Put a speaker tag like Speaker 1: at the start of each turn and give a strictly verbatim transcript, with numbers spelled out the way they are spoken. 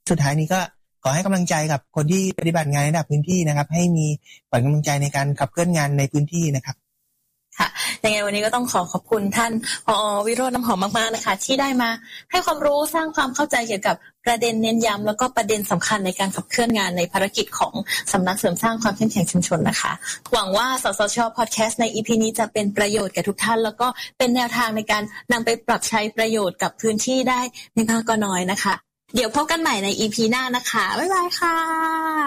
Speaker 1: สุดท้ายนี้ก็ขอให้กำลังใจกับคนที่ปฏิบัติงานในระดับพื้นที่นะครับให้มีขวัญกำลังใจในการขับเคลื่อนงานในพื้นที่นะครับ
Speaker 2: ค่ะยังไงวันนี้ก็ต้องขอขอบคุณท่านผอ.วิโรจน์น้ำหอมมากๆนะคะที่ได้มาให้ความรู้สร้างความเข้าใจเกี่ยวกับประเด็นเน้นย้ำแล้วก็ประเด็นสำคัญในการขับเคลื่อนงานในภารกิจของสำนักเสริมสร้างความเข้มแข็งชุมชนนะคะหวังว่าสสช.พอดแคสต์ใน อี พี นี้จะเป็นประโยชน์แก่ทุกท่านแล้วก็เป็นแนวทางในการนำไปปรับใช้ประโยชน์กับพื้นที่ได้ไม่มากก็น้อยนะคะเดี๋ยวพบกันใหม่ใน อี พี หน้านะคะบ๊ายบายค่ะ